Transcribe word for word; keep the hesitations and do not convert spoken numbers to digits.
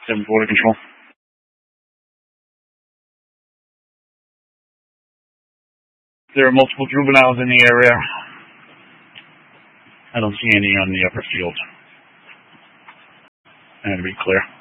seven forty control. There are multiple juveniles in the area. I don't see any on the upper field. And to be clear.